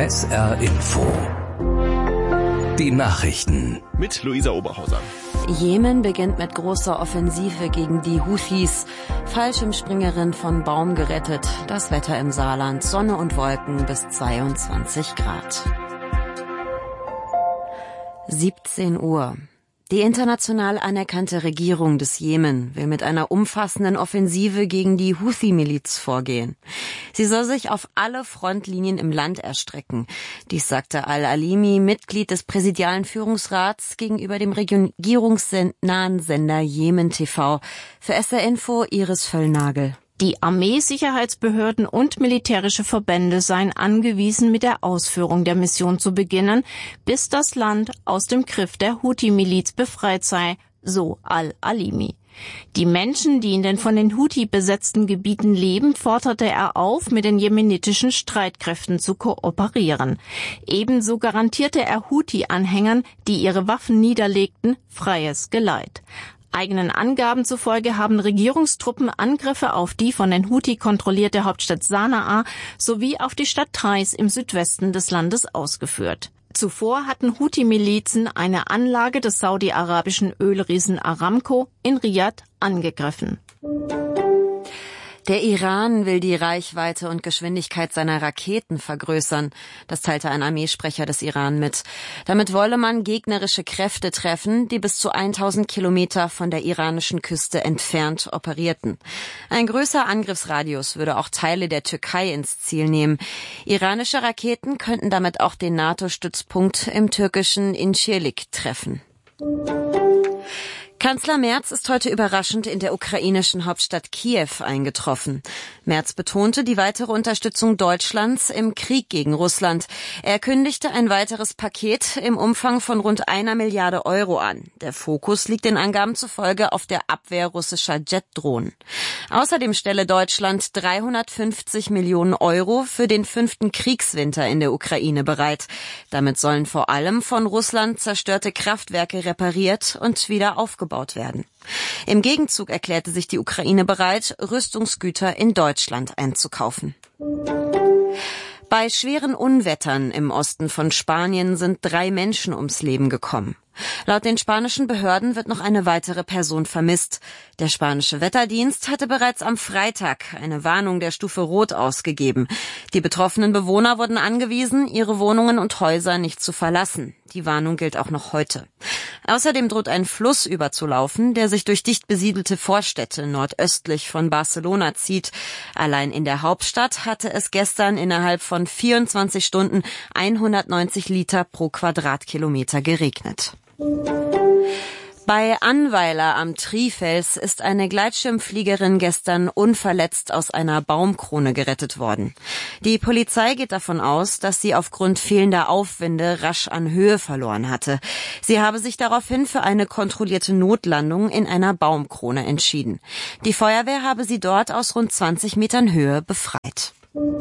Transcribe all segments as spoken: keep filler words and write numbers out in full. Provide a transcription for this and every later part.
S R Info. Die Nachrichten. Mit Luisa Oberhauser. Jemen beginnt mit großer Offensive gegen die Houthis. Fallschirmspringerin von Baum gerettet. Das Wetter im Saarland. Sonne und Wolken bis zweiundzwanzig Grad. siebzehn Uhr. Die international anerkannte Regierung des Jemen will mit einer umfassenden Offensive gegen die Houthi-Miliz vorgehen. Sie soll sich auf alle Frontlinien im Land erstrecken. Dies sagte Al-Alimi, Mitglied des präsidialen Führungsrats, gegenüber dem regierungsnahen Sender Jemen T V. Für S R Info Iris Völlnagel. Die Armee, Sicherheitsbehörden und militärische Verbände seien angewiesen, mit der Ausführung der Mission zu beginnen, bis das Land aus dem Griff der Houthi-Miliz befreit sei, so Al-Alimi. Die Menschen, die in den von den Houthi besetzten Gebieten leben, forderte er auf, mit den jemenitischen Streitkräften zu kooperieren. Ebenso garantierte er Houthi-Anhängern, die ihre Waffen niederlegten, freies Geleit. Eigenen Angaben zufolge haben Regierungstruppen Angriffe auf die von den Houthi kontrollierte Hauptstadt Sanaa sowie auf die Stadt Taiz im Südwesten des Landes ausgeführt. Zuvor hatten Houthi-Milizen eine Anlage des saudi-arabischen Ölriesen Aramco in Riad angegriffen. Der Iran will die Reichweite und Geschwindigkeit seiner Raketen vergrößern. Das teilte ein Armeesprecher des Iran mit. Damit wolle man gegnerische Kräfte treffen, die bis zu tausend Kilometer von der iranischen Küste entfernt operierten. Ein größerer Angriffsradius würde auch Teile der Türkei ins Ziel nehmen. Iranische Raketen könnten damit auch den NATO-Stützpunkt im türkischen Incirlik treffen. Kanzler Merz ist heute überraschend in der ukrainischen Hauptstadt Kiew eingetroffen. Merz betonte die weitere Unterstützung Deutschlands im Krieg gegen Russland. Er kündigte ein weiteres Paket im Umfang von rund einer Milliarde Euro an. Der Fokus liegt den Angaben zufolge auf der Abwehr russischer Jetdrohnen. Außerdem stelle Deutschland dreihundertfünfzig Millionen Euro für den fünften Kriegswinter in der Ukraine bereit. Damit sollen vor allem von Russland zerstörte Kraftwerke repariert und wieder aufgebaut werden. Im Gegenzug erklärte sich die Ukraine bereit, Rüstungsgüter in Deutschland einzukaufen. Bei schweren Unwettern im Osten von Spanien sind drei Menschen ums Leben gekommen. Laut den spanischen Behörden wird noch eine weitere Person vermisst. Der spanische Wetterdienst hatte bereits am Freitag eine Warnung der Stufe Rot ausgegeben. Die betroffenen Bewohner wurden angewiesen, ihre Wohnungen und Häuser nicht zu verlassen. Die Warnung gilt auch noch heute. Außerdem droht ein Fluss überzulaufen, der sich durch dicht besiedelte Vorstädte nordöstlich von Barcelona zieht. Allein in der Hauptstadt hatte es gestern innerhalb von vierundzwanzig Stunden hundertneunzig Liter pro Quadratkilometer geregnet. Bei Annweiler am Trifels ist eine Gleitschirmfliegerin gestern unverletzt aus einer Baumkrone gerettet worden. Die Polizei geht davon aus, dass sie aufgrund fehlender Aufwinde rasch an Höhe verloren hatte. Sie habe sich daraufhin für eine kontrollierte Notlandung in einer Baumkrone entschieden. Die Feuerwehr habe sie dort aus rund zwanzig Metern Höhe befreit.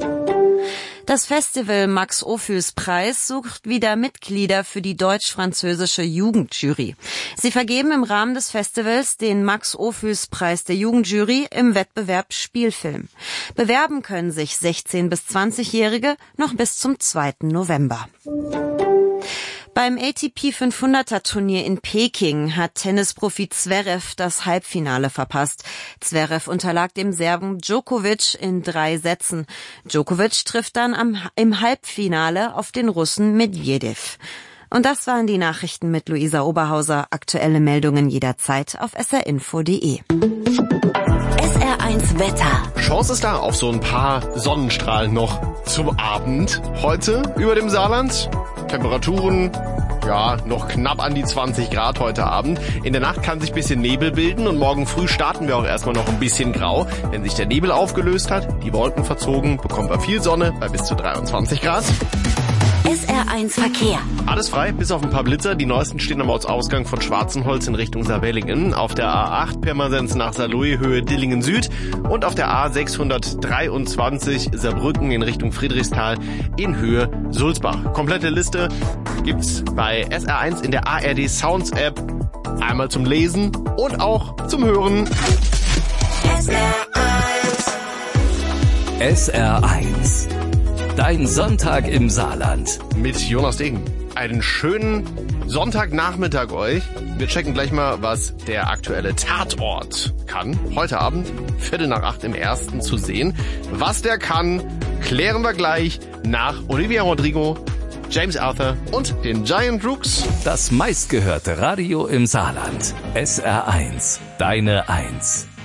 Das Festival Max-Ophüls-Preis sucht wieder Mitglieder für die deutsch-französische Jugendjury. Sie vergeben im Rahmen des Festivals den Max-Ophüls-Preis der Jugendjury im Wettbewerb Spielfilm. Bewerben können sich sechzehn- bis zwanzigjährige noch bis zum zweiten November. Beim A T P fünfhunderter Turnier in Peking hat Tennisprofi Zverev das Halbfinale verpasst. Zverev unterlag dem Serben Djokovic in drei Sätzen. Djokovic trifft dann am, im Halbfinale auf den Russen Medvedev. Und das waren die Nachrichten mit Luisa Oberhauser. Aktuelle Meldungen jederzeit auf s r info punkt d e. S R eins Wetter. Chance ist da auf so ein paar Sonnenstrahlen noch zum Abend. Heute über dem Saarland. Temperaturen, ja, noch knapp an die zwanzig Grad heute Abend. In der Nacht kann sich ein bisschen Nebel bilden und morgen früh starten wir auch erstmal noch ein bisschen grau. Wenn sich der Nebel aufgelöst hat, die Wolken verzogen, bekommen wir viel Sonne bei bis zu dreiundzwanzig Grad. S R eins Verkehr. Alles frei, bis auf ein paar Blitzer. Die neuesten stehen am Ortsausgang von Schwarzenholz in Richtung Saarwellingen. Auf der A acht Pirmasens nach Saarlouis Höhe Dillingen Süd und auf der A sechshundertdreiundzwanzig Saarbrücken in Richtung Friedrichsthal in Höhe Sulzbach. Komplette Liste gibt's bei S R eins in der A R D Sounds App. Einmal zum Lesen und auch zum Hören. S R eins. S R eins. Dein Sonntag im Saarland. Mit Jonas Degen. Einen schönen Sonntagnachmittag euch. Wir checken gleich mal, was der aktuelle Tatort kann. Heute Abend, Viertel nach acht im Ersten zu sehen. Was der kann, klären wir gleich nach Olivia Rodrigo, James Arthur und den Giant Rooks. Das meistgehörte Radio im Saarland. S R eins, deine Eins.